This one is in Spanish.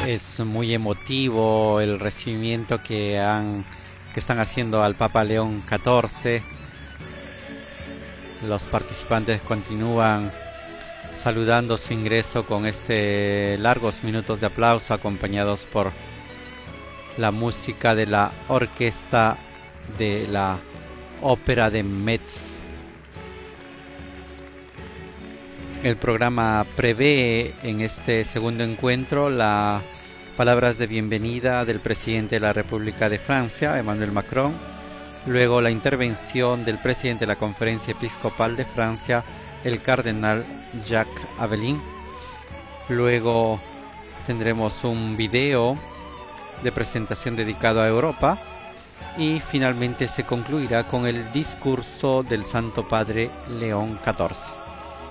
Es muy emotivo el recibimiento que están haciendo al Papa León XIV. Los participantes continúan saludando su ingreso con largos minutos de aplauso acompañados por la música de la orquesta de la ópera de Metz. El programa prevé en este segundo encuentro las palabras de bienvenida del presidente de la República de Francia, Emmanuel Macron, luego la intervención del presidente de la Conferencia Episcopal de Francia, el cardenal Jacques Avelin. Luego tendremos un video de presentación dedicado a Europa y finalmente se concluirá con el discurso del Santo Padre León XIV.